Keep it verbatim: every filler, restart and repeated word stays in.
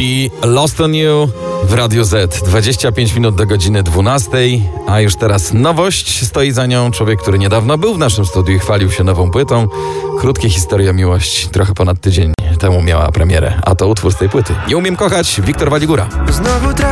Avicii, Lost on You w Radiu Z. dwadzieścia pięć minut do godziny dwunastej, a już teraz nowość. Stoi za nią człowiek, który niedawno był w naszym studiu i chwalił się nową płytą. Krótkie historia miłości, trochę ponad tydzień temu miała premierę, a to utwór z tej płyty. Nie umiem kochać, Wiktor Waligura. Znowu